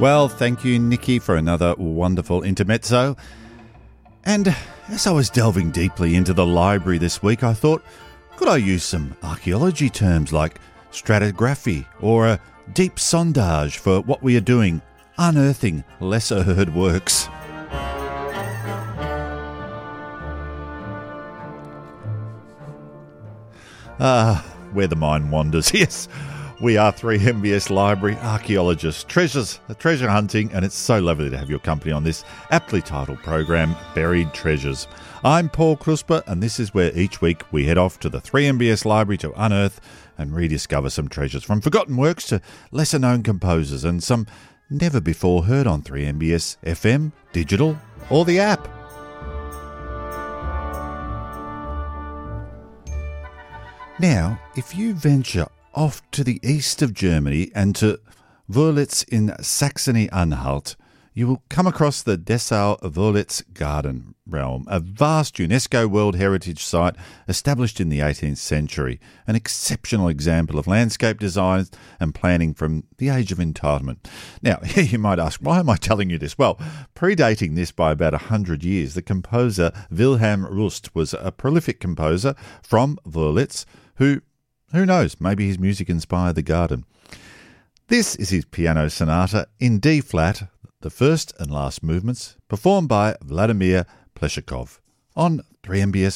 Well, thank you, Nikki, for another wonderful intermezzo. And as I was delving deeply into the library this week, I thought, could I use some archaeology terms like stratigraphy or a deep sondage for what we are doing, unearthing lesser heard works? Where the mind wanders, yes. We are 3MBS Library archaeologists, treasure hunting, and it's so lovely to have your company on this aptly titled program, Buried Treasures. I'm Paul Krusper, and this is where each week we head off to the 3MBS Library to unearth and rediscover some treasures, from forgotten works to lesser-known composers, and some never before heard on 3MBS FM, digital, or the app. Now, if you venture off to the east of Germany and to Wörlitz in Saxony-Anhalt, you will come across the Dessau-Wörlitz Garden realm, a vast UNESCO World Heritage Site established in the 18th century, an exceptional example of landscape design and planning from the age of entitlement. Now, you might ask, why am I telling you this? Well, predating this by about 100 years, the composer Wilhelm Rust was a prolific composer from Wörlitz who knows, maybe his music inspired the garden. This is his piano sonata in D-flat, the first and last movements, performed by Vladimir Pleshakov on 3MBS